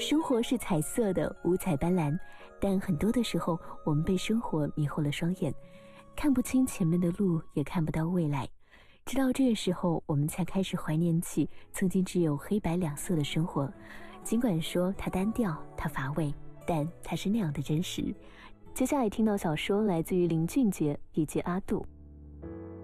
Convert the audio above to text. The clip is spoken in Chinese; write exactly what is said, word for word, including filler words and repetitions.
生活是彩色的，五彩斑斓，但很多的时候，我们被生活迷惑了双眼，看不清前面的路，也看不到未来。直到这个时候，我们才开始怀念起曾经只有黑白两色的生活。尽管说它单调，它乏味，但它是那样的真实。接下来听到小说来自于林俊杰以及阿杜。